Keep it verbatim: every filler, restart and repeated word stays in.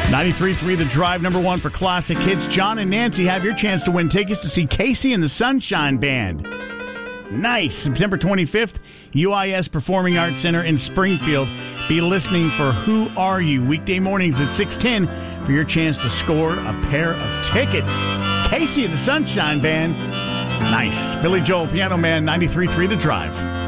ninety-three point three The Drive, number one for classic hits. John and Nancy have your chance to win tickets to see Casey and the Sunshine Band. Nice. September twenty-fifth, U I S Performing Arts Center in Springfield. Be listening for Who Are You? Weekday mornings at six ten for your chance to score a pair of tickets. Casey and the Sunshine Band. Nice. Billy Joel, Piano Man, ninety-three point three The Drive.